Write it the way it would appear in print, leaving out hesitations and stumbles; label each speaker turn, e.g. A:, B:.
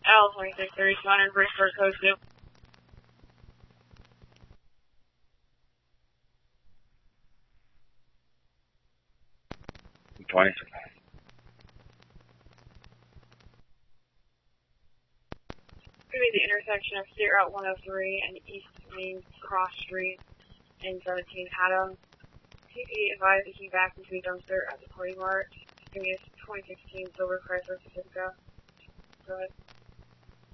A: L2630, Connor, Bridgeport, Code 2.
B: $20.
A: Going to be the intersection of State Route 103 and East Main Cross Street in 17 Adam. TD advised that he backed into a dumpster at the Party Mart. It's going to be a 2016 Silver Chrysler Pacifica. Go ahead.